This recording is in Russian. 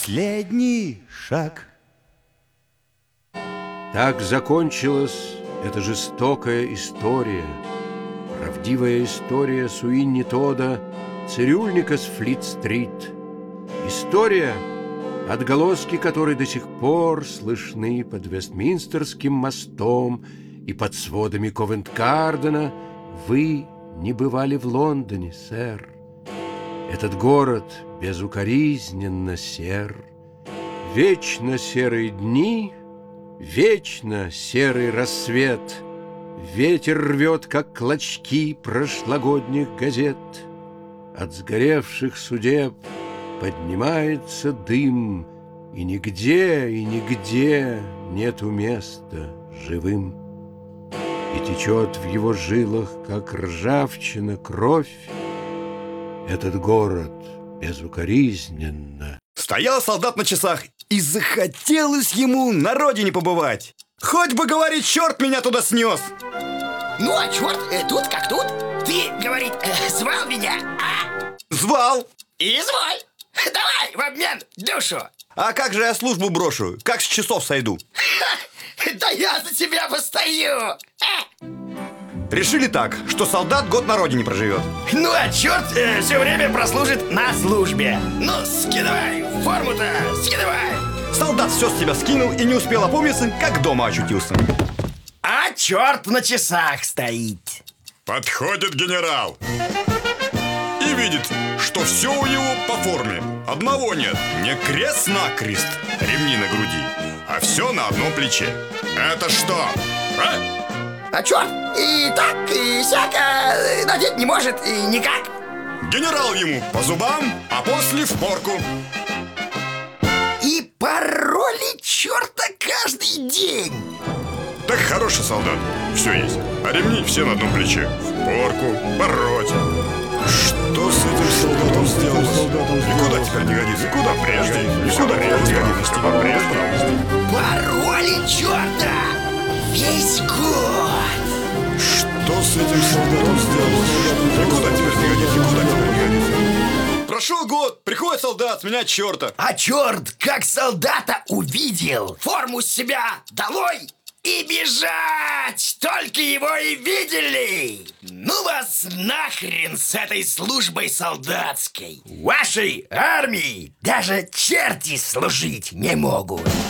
последний шаг. Так закончилась эта жестокая история, правдивая история Суинни Тодда, цирюльника с Флит-стрит. История, отголоски которой до сих пор слышны под Вестминстерским мостом и под сводами Ковент-Гардена. Вы не бывали в Лондоне, сэр. Этот город безукоризненно сер. Вечно серые дни, вечно серый рассвет. Ветер рвет, как клочки прошлогодних газет. От сгоревших судеб поднимается дым, и нигде нету места живым. И течет в его жилах, как ржавчина, кровь. Этот город безукоризненно. Стоял солдат на часах, и захотелось ему на родине побывать. Хоть бы, говорит, черт меня туда снес. Ну, а черт, тут как тут. Ты, говорит, звал меня, а? Звал. Изволь. Давай в обмен душу. А как же я службу брошу? Как с часов сойду? Да я за тебя постою. Решили так, что солдат год на родине проживет. Ну, а черт все время прослужит на службе. Ну, скидывай форму-то, скидывай. Солдат все с тебя скинул и не успел опомниться, как дома очутился. А черт на часах стоит. Подходит генерал и видит, что все у него по форме. Одного нет, не крест-накрест, ремни на груди, а все на одном плече. Это что? А черт, и так, и всяко надеть не может, и никак. Генерал ему по зубам, а после в порку. И пароли черта каждый день. Так хороший солдат, все есть. А ремни все на одном плече. В порку, пороть. Что с этим солдатом сделалось? Никуда теперь не годится. Куда прежде? Никуда прежде годится. По-прежнему. Пароли черта весь год. Что с этим солдатом сделалось? Никуда теперь не годится. Никуда теперь не годится. Прошел год, приходит солдат, сменять черта. А черт, как солдата увидел, форму с себя долой и бежать! Только его и видели! Ну вас нахрен с этой службой солдатской! Вашей армии даже черти служить не могут!